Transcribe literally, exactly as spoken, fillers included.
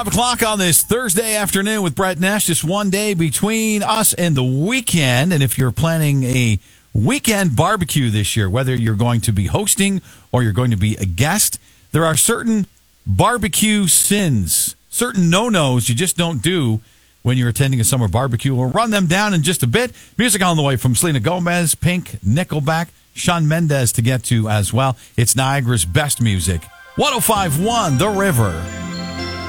Five o'clock on this Thursday afternoon with Brett Nash. Just one day between us and the weekend. And if you're planning a weekend barbecue this year, whether you're going to be hosting or you're going to be a guest, there are certain barbecue sins, certain no-nos you just don't do when you're attending a summer barbecue. We'll run them down in just a bit. Music on the way from Selena Gomez, Pink, Nickelback, Shawn Mendes to get to as well. It's Niagara's best music. one oh five point one The River.